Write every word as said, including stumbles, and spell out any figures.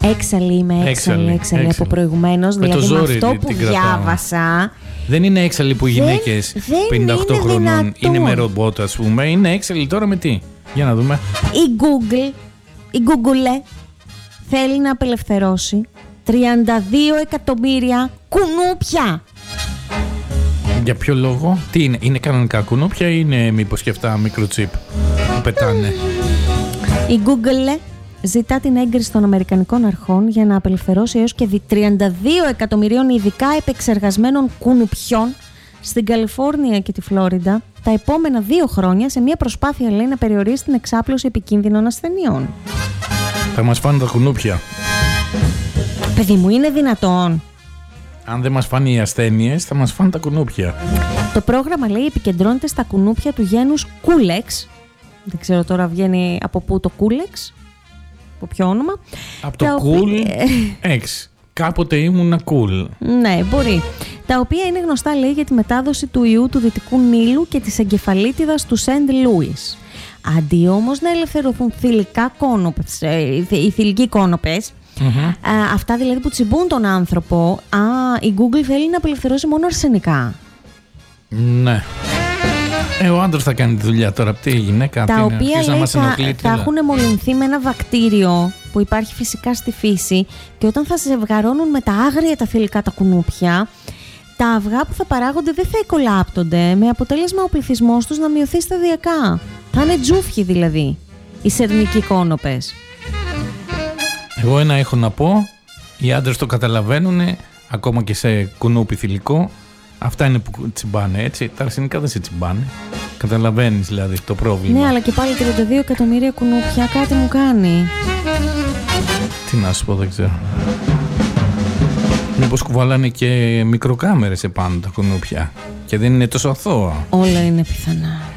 Έξαλλη είμαι, έξαλλη, έξαλλη, έξαλλη από προηγουμένως. Δηλαδή με αυτό που διάβασα. Δεν είναι έξαλλη που οι γυναίκες πενήντα οκτώ χρονών δυνατόν. Είναι με ρομπότ, ας πούμε. Είναι έξαλλη τώρα με τι? Για να δούμε. Η Google, η Google θέλει να απελευθερώσει τριάντα δύο εκατομμύρια κουνούπια. Για ποιο λόγο? Τι είναι, είναι κανονικά κουνούπια ή είναι μήπως και αυτά μικροτσίπ που πετάνε? Η Google ζητά την έγκριση των Αμερικανικών αρχών για να απελευθερώσει έως και τριάντα δύο εκατομμυρίων ειδικά επεξεργασμένων κουνουπιών στην Καλιφόρνια και τη Φλόριντα τα επόμενα δύο χρόνια, σε μια προσπάθεια, λέει, να περιορίσει την εξάπλωση επικίνδυνων ασθενειών. Θα μας φάνε τα κουνούπια. Παιδί μου, είναι δυνατόν? Αν δεν μας φάνε οι ασθένειες, θα μας φάνε τα κουνούπια. Το πρόγραμμα, λέει, επικεντρώνεται στα κουνούπια του γένους Κούλεξ. Δεν ξέρω τώρα βγαίνει από πού το Κούλεξ. Από ποιο όνομα? Από το Cool X. Κάποτε ήμουνα cool. Ναι, μπορεί. Τα οποία είναι γνωστά, λέει, για τη μετάδοση του ιού του Δυτικού Νείλου και της εγκεφαλίτιδας του Σεντ Λούις. Αντί όμως να ελευθερωθούν θηλυκά κόνοπες, οι θηλυκοί κόνοπες, mm-hmm. α, αυτά δηλαδή που τσιμπούν τον άνθρωπο, α, η Google θέλει να απελευθερώσει μόνο αρσενικά. Ναι. Ε, ο άντρας θα κάνει τη δουλειά τώρα. Τι η γυναίκα? Τα είναι, οποία, λέει, θα, θα έχουν μολυνθεί με ένα βακτήριο που υπάρχει φυσικά στη φύση και όταν θα ζευγαρώνουν με τα άγρια τα θηλυκά τα κουνούπια, τα αυγά που θα παράγονται δεν θα εκολάπτονται, με αποτέλεσμα ο πληθυσμός τους να μειωθεί σταδιακά. Θα είναι τζούφιοι δηλαδή οι σερνικοί κόνοπες. Εγώ ένα έχω να πω. Οι άντρες το καταλαβαίνουν, ακόμα και σε κουνούπι θηλυκό. Αυτά είναι που τσιμπάνε, έτσι. Τα αρσενικά δεν σε τσιμπάνε. Καταλαβαίνεις δηλαδή το πρόβλημα. Ναι, αλλά και πάλι τριάντα δύο εκατομμύρια κουνούπια κάτι μου κάνει. Τι να σου πω, δεν ξέρω. Μήπως κουβαλάνε και μικροκάμερες επάνω τα κουνούπια και δεν είναι τόσο αθώα. Όλα είναι πιθανά.